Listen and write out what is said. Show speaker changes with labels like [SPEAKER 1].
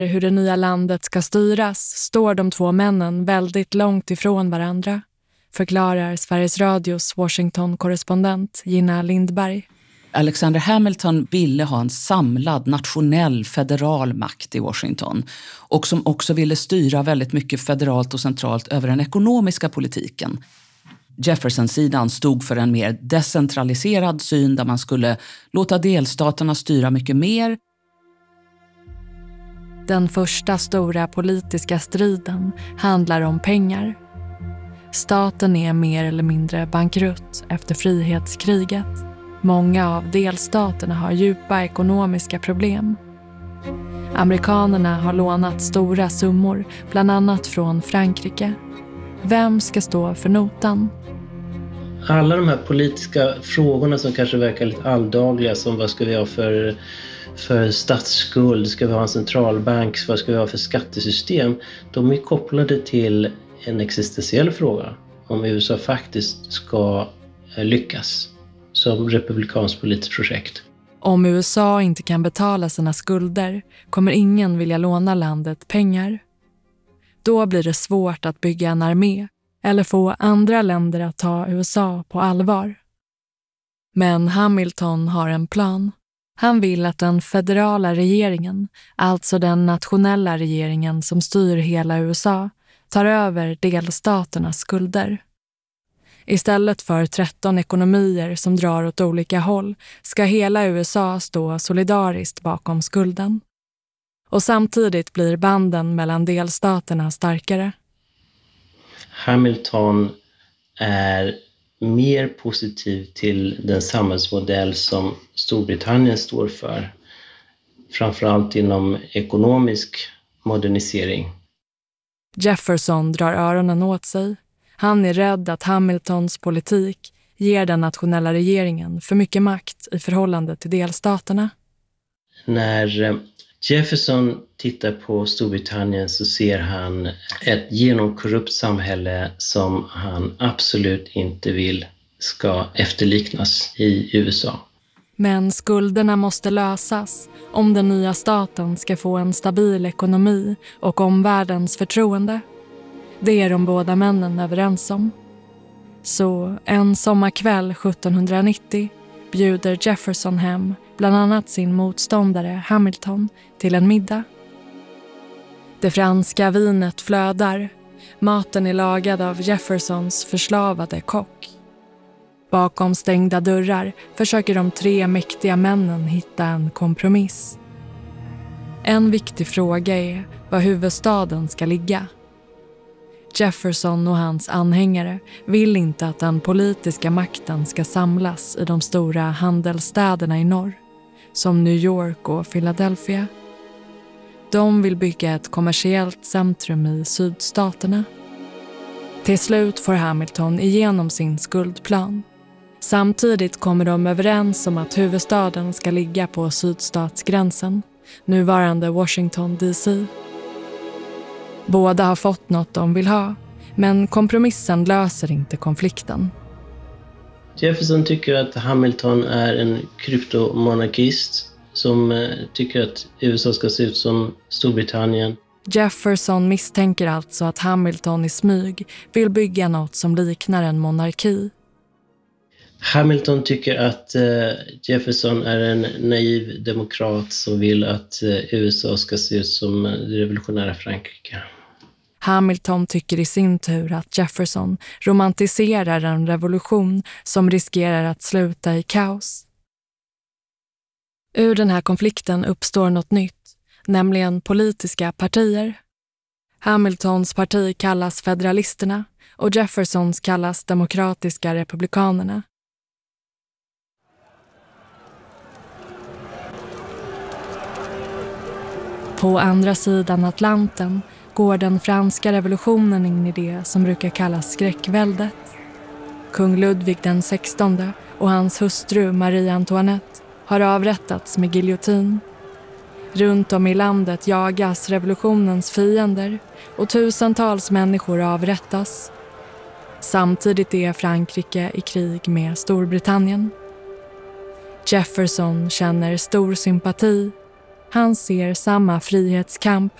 [SPEAKER 1] hur det nya landet ska styras står de två männen väldigt långt ifrån varandra, förklarar Sveriges Radios Washington-korrespondent Gina Lindberg.
[SPEAKER 2] Alexander Hamilton ville ha en samlad nationell federal makt i Washington och som också ville styra väldigt mycket federalt och centralt över den ekonomiska politiken. Jefferson-sidan stod för en mer decentraliserad syn där man skulle låta delstaterna styra mycket mer.
[SPEAKER 1] Den första stora politiska striden handlar om pengar. Staten är mer eller mindre bankrutt efter frihetskriget. Många av delstaterna har djupa ekonomiska problem. Amerikanerna har lånat stora summor, bland annat från Frankrike. Vem ska stå för notan?
[SPEAKER 3] Alla de här politiska frågorna som kanske verkar lite alldagliga, som vad ska vi ha för statsskuld, ska vi ha en centralbank, vad ska vi ha för skattesystem, de är kopplade till en existentiell fråga om USA faktiskt ska lyckas som republikanskt politiskt projekt.
[SPEAKER 1] Om USA inte kan betala sina skulder kommer ingen vilja låna landet pengar. Då blir det svårt att bygga en armé eller få andra länder att ta USA på allvar. Men Hamilton har en plan. Han vill att den federala regeringen, alltså den nationella regeringen som styr hela USA, tar över delstaternas skulder. Istället för 13 ekonomier som drar åt olika håll ska hela USA stå solidariskt bakom skulden. Och samtidigt blir banden mellan delstaterna starkare.
[SPEAKER 3] Hamilton är mer positiv till den samhällsmodell som Storbritannien står för. Framförallt inom ekonomisk modernisering.
[SPEAKER 1] Jefferson drar öronen åt sig. Han är rädd att Hamiltons politik ger den nationella regeringen för mycket makt i förhållande till delstaterna.
[SPEAKER 3] När Jefferson tittar på Storbritannien så ser han ett genomkorrupt samhälle som han absolut inte vill ska efterliknas i USA.
[SPEAKER 1] Men skulderna måste lösas om den nya staten ska få en stabil ekonomi och omvärldens förtroende. Det är de båda männen överens om. Så en sommarkväll 1790 bjuder Jefferson hem bland annat sin motståndare Hamilton till en middag. Det franska vinet flödar. Maten är lagad av Jeffersons förslavade kock. Bakom stängda dörrar försöker de tre mäktiga männen hitta en kompromiss. En viktig fråga är var huvudstaden ska ligga. Jefferson och hans anhängare vill inte att den politiska makten ska samlas i de stora handelsstäderna i norr, som New York och Philadelphia. De vill bygga ett kommersiellt centrum i sydstaterna. Till slut får Hamilton igenom sin skuldplan. Samtidigt kommer de överens om att huvudstaden ska ligga på sydstatsgränsen, nuvarande Washington DC. Båda har fått något de vill ha, men kompromissen löser inte konflikten.
[SPEAKER 3] Jefferson tycker att Hamilton är en kryptomonarkist som tycker att USA ska se ut som Storbritannien.
[SPEAKER 1] Jefferson misstänker alltså att Hamilton i smyg vill bygga något som liknar en monarki.
[SPEAKER 3] Hamilton tycker att Jefferson är en naiv demokrat som vill att USA ska se ut som det revolutionära Frankrike.
[SPEAKER 1] Hamilton tycker i sin tur att Jefferson romantiserar en revolution som riskerar att sluta i kaos. Ur den här konflikten uppstår något nytt, nämligen politiska partier. Hamiltons parti kallas Federalisterna och Jeffersons kallas Demokratiska republikanerna. På andra sidan Atlanten går den franska revolutionen in i det som brukar kallas skräckväldet. Kung Ludvig den 16 och hans hustru Marie Antoinette har avrättats med giljotin. Runt om i landet jagas revolutionens fiender och tusentals människor avrättas. Samtidigt är Frankrike i krig med Storbritannien. Jefferson känner stor sympati. Han ser samma frihetskamp